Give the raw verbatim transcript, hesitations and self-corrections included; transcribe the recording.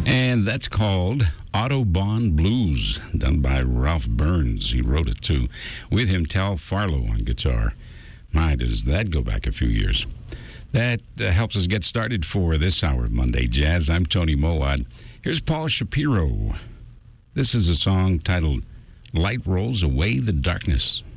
And that's called Autobahn Blues, done by Ralph Burns. He wrote it, too. With him, Tal Farlow on guitar. My, does that go back a few years. That uh, helps us get started for this hour of Monday Jazz. I'm Tony Mowat. Here's Paul Shapiro. This is a song titled Light Rolls Away the Darkness.